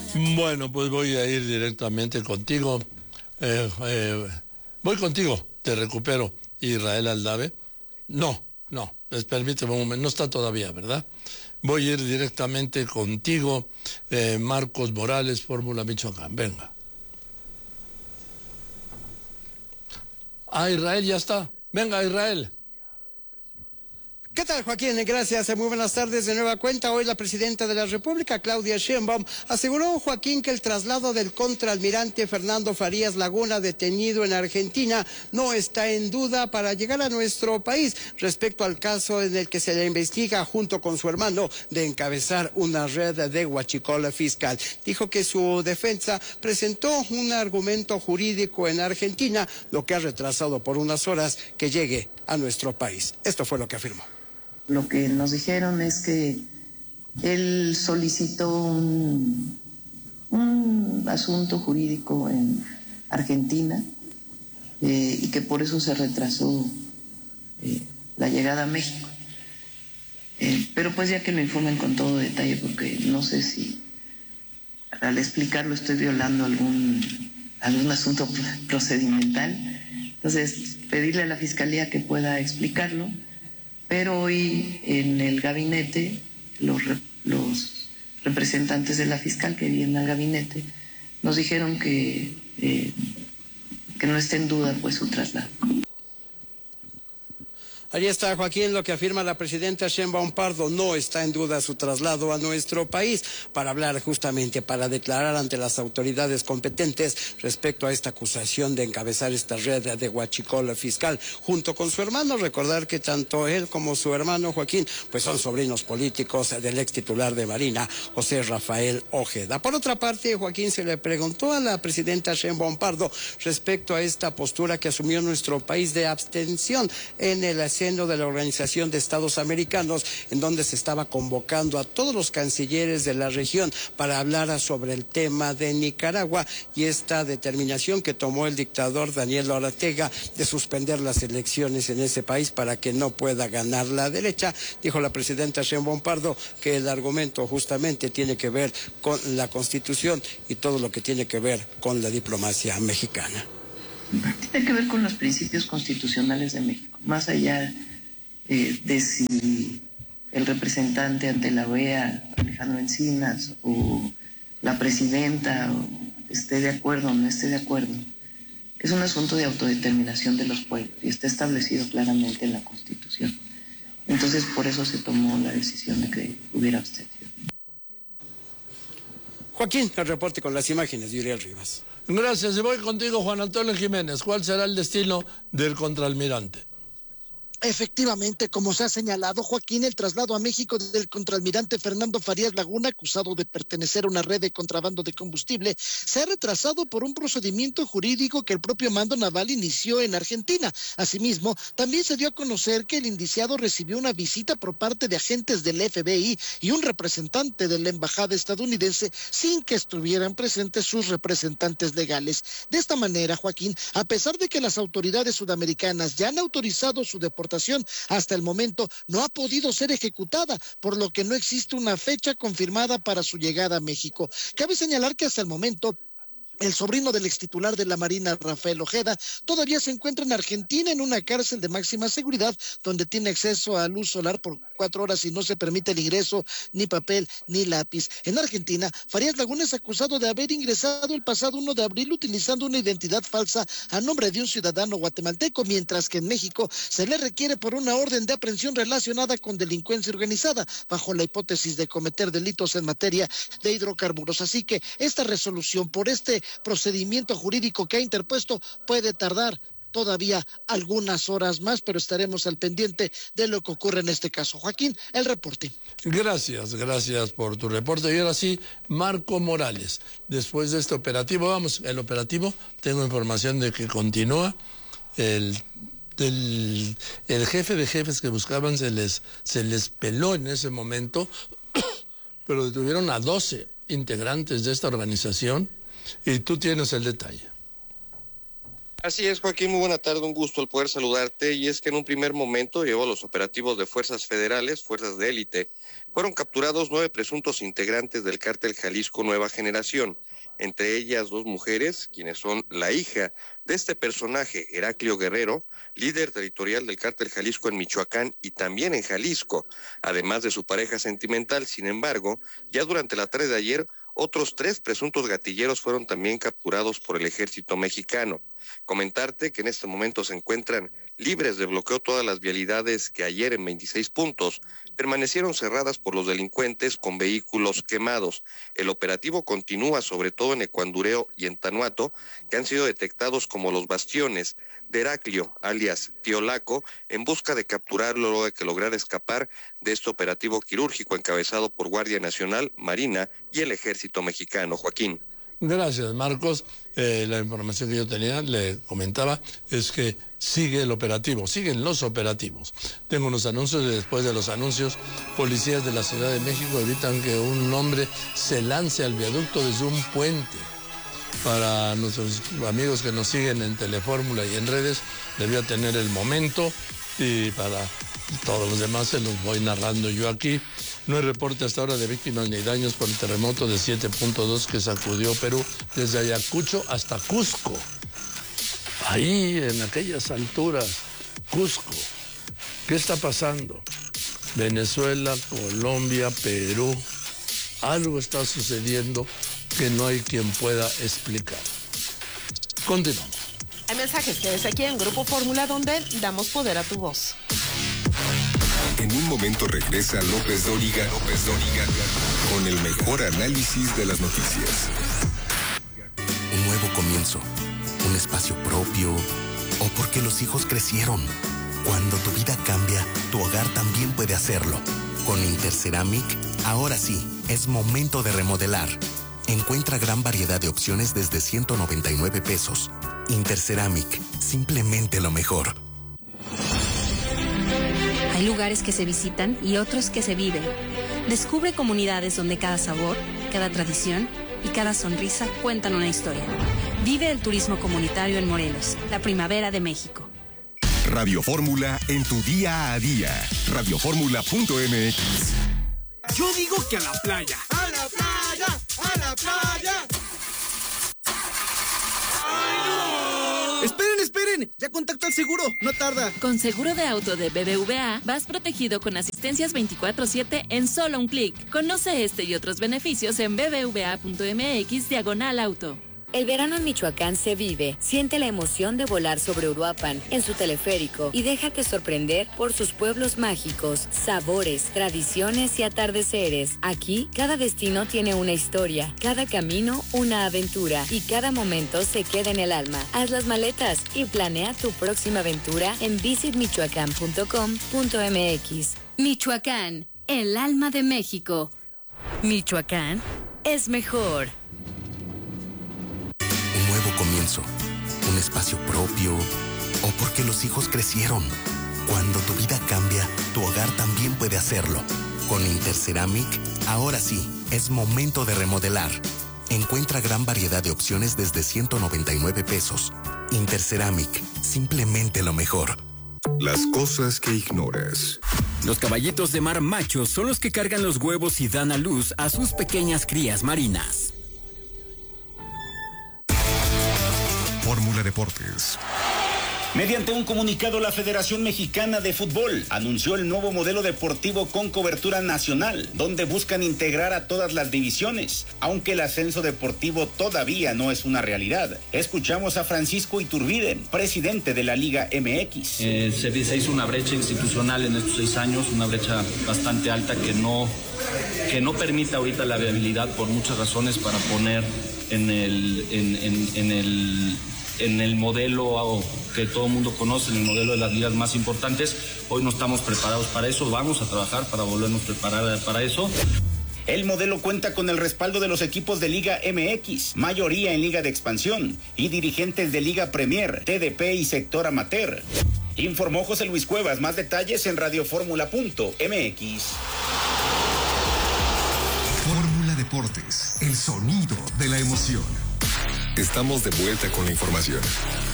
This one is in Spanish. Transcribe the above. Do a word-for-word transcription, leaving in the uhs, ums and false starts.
Bueno, pues voy a ir directamente contigo. Eh, eh, voy contigo, te recupero. Israel Aldave. No, no, pues permíteme un momento, no está todavía, ¿verdad? Voy a ir directamente contigo, eh, Marcos Morales, Fórmula Michoacán. Venga. Ah, Israel ya está. Venga, Israel. ¿Qué tal, Joaquín? Gracias. Muy buenas tardes de nueva cuenta. Hoy la presidenta de la República, Claudia Sheinbaum, aseguró, Joaquín, que el traslado del contraalmirante Fernando Farías Laguna, detenido en Argentina, no está en duda para llegar a nuestro país, respecto al caso en el que se le investiga junto con su hermano de encabezar una red de huachicol fiscal. Dijo que su defensa presentó un argumento jurídico en Argentina, lo que ha retrasado por unas horas que llegue a nuestro país. Esto fue lo que afirmó. Lo que nos dijeron es que él solicitó un, un asunto jurídico en Argentina eh, y que por eso se retrasó eh, la llegada a México. Eh, pero pues ya que lo informen con todo detalle, porque no sé si al explicarlo estoy violando algún, algún asunto procedimental. Entonces, pedirle a la Fiscalía que pueda explicarlo. Pero hoy en el gabinete, los, los representantes de la fiscal que vienen al gabinete nos dijeron que, eh, que no esté en duda pues su traslado. Ahí está, Joaquín, lo que afirma la presidenta Sheinbaum Pardo. No está en duda su traslado a nuestro país para hablar justamente, para declarar ante las autoridades competentes respecto a esta acusación de encabezar esta red de huachicol fiscal junto con su hermano. Recordar que tanto él como su hermano Joaquín pues son sobrinos políticos del ex titular de Marina, José Rafael Ojeda. Por otra parte, Joaquín, se le preguntó a la presidenta Sheinbaum Pardo respecto a esta postura que asumió nuestro país de abstención en el seno de la Organización de Estados Americanos, en donde se estaba convocando a todos los cancilleres de la región para hablar sobre el tema de Nicaragua y esta determinación que tomó el dictador Daniel Ortega de suspender las elecciones en ese país para que no pueda ganar la derecha. Dijo la presidenta Sheinbaum Pardo que el argumento justamente tiene que ver con la Constitución y todo lo que tiene que ver con la diplomacia mexicana. Tiene que ver con los principios constitucionales de México, más allá eh, de si el representante ante la O E A, Alejandro Encinas, o la presidenta o esté de acuerdo o no esté de acuerdo. Es un asunto de autodeterminación de los pueblos y está establecido claramente en la Constitución. Entonces, por eso se tomó la decisión de que hubiera abstención. Joaquín, el reporte con las imágenes de Uriel Rivas. Gracias, y voy contigo, Juan Antonio Jiménez. ¿Cuál será el destino del contraalmirante? Efectivamente, como se ha señalado, Joaquín, el traslado a México del contraalmirante Fernando Farías Laguna, acusado de pertenecer a una red de contrabando de combustible, se ha retrasado por un procedimiento jurídico que el propio mando naval inició en Argentina. Asimismo, también se dio a conocer que el indiciado recibió una visita por parte de agentes del F B I y un representante de la embajada estadounidense sin que estuvieran presentes sus representantes legales. De esta manera, Joaquín, a pesar de que las autoridades sudamericanas ya han autorizado su deportación, hasta el momento no ha podido ser ejecutada, por lo que no existe una fecha confirmada para su llegada a México. Cabe señalar que hasta el momento el sobrino del extitular de la Marina, Rafael Ojeda, todavía se encuentra en Argentina en una cárcel de máxima seguridad donde tiene acceso a luz solar por cuatro horas y no se permite el ingreso ni papel ni lápiz. En Argentina, Farías Laguna es acusado de haber ingresado el pasado uno de abril utilizando una identidad falsa a nombre de un ciudadano guatemalteco, mientras que en México se le requiere por una orden de aprehensión relacionada con delincuencia organizada, bajo la hipótesis de cometer delitos en materia de hidrocarburos. Así que esta resolución por este procedimiento jurídico que ha interpuesto puede tardar todavía algunas horas más, pero estaremos al pendiente de lo que ocurre en este caso. Joaquín, el reporte. Gracias, gracias por tu reporte. Y ahora sí, Marco Morales, después de este operativo, vamos, el operativo, tengo información de que continúa, el, el, el jefe de jefes que buscaban se les, se les peló en ese momento, pero detuvieron a doce integrantes de esta organización. Y tú tienes el detalle. Así es, Joaquín, muy buena tarde, un gusto el poder saludarte. Y es que en un primer momento llevó los operativos de fuerzas federales, fuerzas de élite, fueron capturados nueve presuntos integrantes del cártel Jalisco Nueva Generación, entre ellas dos mujeres, quienes son la hija de este personaje, Heraclio Guerrero, líder territorial del cártel Jalisco en Michoacán y también en Jalisco, además de su pareja sentimental. Sin embargo, ya durante la tarde de ayer, otros tres presuntos gatilleros fueron también capturados por el ejército mexicano. Comentarte que en este momento se encuentran libres de bloqueo todas las vialidades que ayer en veintiséis puntos permanecieron cerradas por los delincuentes con vehículos quemados. El operativo continúa sobre todo en Ecuandureo y en Tanuato, que han sido detectados como los bastiones de Heraclio, alias Tío Laco, en busca de capturarlo luego de que lograra escapar de este operativo quirúrgico encabezado por Guardia Nacional, Marina y el Ejército Mexicano. Joaquín. Gracias, Marcos. Eh, la información que yo tenía, le comentaba, es que sigue el operativo, siguen los operativos. Tengo unos anuncios y después de los anuncios, policías de la Ciudad de México evitan que un hombre se lance al viaducto desde un puente. Para nuestros amigos que nos siguen en Telefórmula y en redes, debía tener el momento, y para todos los demás se los voy narrando yo aquí. No hay reporte hasta ahora de víctimas ni daños por el terremoto de siete punto dos que sacudió Perú desde Ayacucho hasta Cusco. Ahí, en aquellas alturas, Cusco. ¿Qué está pasando? Venezuela, Colombia, Perú. Algo está sucediendo que no hay quien pueda explicar. Continuamos. Hay mensajes que es aquí en Grupo Fórmula, donde damos poder a tu voz. En un momento regresa López Dóriga, López Dóriga, con el mejor análisis de las noticias. Un nuevo comienzo, un espacio propio, o porque los hijos crecieron. Cuando tu vida cambia, tu hogar también puede hacerlo. Con Interceramic, ahora sí, es momento de remodelar. Encuentra gran variedad de opciones desde ciento noventa y nueve pesos. Interceramic, simplemente lo mejor. Hay lugares que se visitan y otros que se viven. Descubre comunidades donde cada sabor, cada tradición y cada sonrisa cuentan una historia. Vive el turismo comunitario en Morelos, la primavera de México. Radio Fórmula en tu día a día. radio fórmula punto m x. Yo digo que a la playa. ¡A la playa! ¡A la playa! ¡Esperen, esperen! ¡Ya contacto al seguro! ¡No tarda! Con seguro de auto de B B V A, vas protegido con asistencias veinticuatro siete en solo un clic. Conoce este y otros beneficios en b b v a punto m x diagonal auto. El verano en Michoacán se vive. Siente la emoción de volar sobre Uruapan en su teleférico y déjate sorprender por sus pueblos mágicos, sabores, tradiciones y atardeceres. Aquí, cada destino tiene una historia, cada camino una aventura y cada momento se queda en el alma. Haz las maletas y planea tu próxima aventura en visit michoacán punto com punto m x. Michoacán, el alma de México. Michoacán es mejor. Un nuevo comienzo, un espacio propio, o porque los hijos crecieron. Cuando tu vida cambia, tu hogar también puede hacerlo. Con Interceramic, ahora sí, es momento de remodelar. Encuentra gran variedad de opciones desde ciento noventa y nueve pesos. Interceramic, simplemente lo mejor. Las cosas que ignoras. Los caballitos de mar machos son los que cargan los huevos y dan a luz a sus pequeñas crías marinas. Fórmula Deportes. Mediante un comunicado, la Federación Mexicana de Fútbol anunció el nuevo modelo deportivo con cobertura nacional, donde buscan integrar a todas las divisiones, aunque el ascenso deportivo todavía no es una realidad. Escuchamos a Francisco Iturbide, presidente de la Liga M X. Eh, se, se hizo una brecha institucional en estos seis años, una brecha bastante alta que no, que no permite ahorita la viabilidad por muchas razones para poner en el... En, en, en el en el modelo que todo el mundo conoce, en el modelo de las ligas más importantes. Hoy no estamos preparados para eso, vamos a trabajar para volvernos a preparar para eso. El modelo cuenta con el respaldo de los equipos de Liga M X, mayoría en Liga de Expansión, y dirigentes de Liga Premier, T D P y sector amateur. Informó José Luis Cuevas, más detalles en radio fórmula punto m x. Fórmula Deportes, el sonido de la emoción. Estamos de vuelta con la información.